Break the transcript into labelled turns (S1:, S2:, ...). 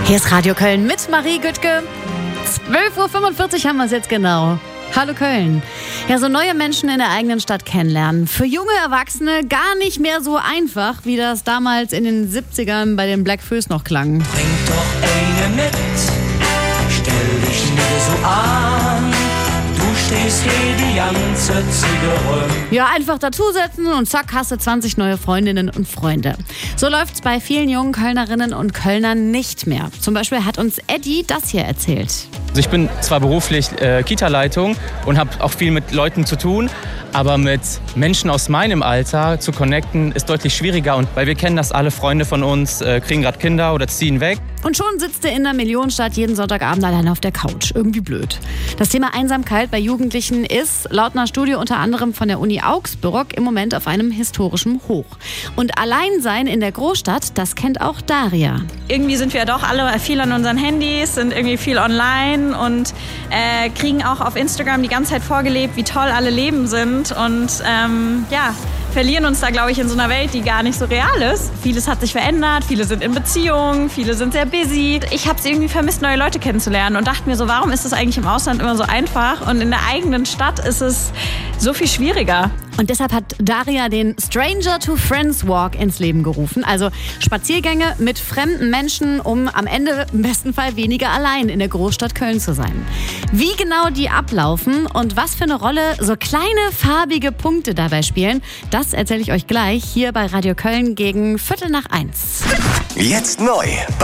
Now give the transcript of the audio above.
S1: Hier ist Radio Köln mit Marie Güttke. 12.45 Uhr haben wir es jetzt genau. Hallo Köln. Ja, so neue Menschen in der eigenen Stadt kennenlernen. Für junge Erwachsene gar nicht mehr so einfach, wie das damals in den 70ern bei den Black Föß noch klang.
S2: Bring doch eine mit, stell dich nicht so an. Du stehst hier die ganze Zigarre.
S1: Ja, einfach dazusetzen und zack, hast du 20 neue Freundinnen und Freunde. So läuft's bei vielen jungen Kölnerinnen und Kölnern nicht mehr. Zum Beispiel hat uns Eddie das hier erzählt.
S3: Also ich bin zwar beruflich Kita-Leitung und habe auch viel mit Leuten zu tun, aber mit Menschen aus meinem Alter zu connecten ist deutlich schwieriger. Und weil wir kennen das, alle Freunde von uns kriegen gerade Kinder oder ziehen weg.
S1: Und schon sitzt er in der Millionenstadt jeden Sonntagabend alleine auf der Couch. Irgendwie blöd. Das Thema Einsamkeit bei Jugendlichen ist laut einer Studie unter anderem von der Uni Augsburg im Moment auf einem historischen Hoch. Und Alleinsein in der Großstadt, das kennt auch Daria.
S4: Irgendwie sind wir doch alle viel an unseren Handys, sind irgendwie viel online und kriegen auch auf Instagram die ganze Zeit vorgelebt, wie toll alle Leben sind und verlieren uns da, glaube ich, in so einer Welt, die gar nicht so real ist. Vieles hat sich verändert, viele sind in Beziehungen, viele sind sehr busy. Ich habe es irgendwie vermisst, neue Leute kennenzulernen und dachte mir so, warum ist es eigentlich im Ausland immer so einfach und in der eigenen Stadt ist es so viel schwieriger.
S1: Und deshalb hat Daria den Stranger to Friends Walk ins Leben gerufen. Also Spaziergänge mit fremden Menschen, um am Ende im besten Fall weniger allein in der Großstadt Köln zu sein. Wie genau die ablaufen und was für eine Rolle so kleine farbige Punkte dabei spielen, das erzähle ich euch gleich hier bei Radio Köln gegen 12:45.
S5: Jetzt neu bei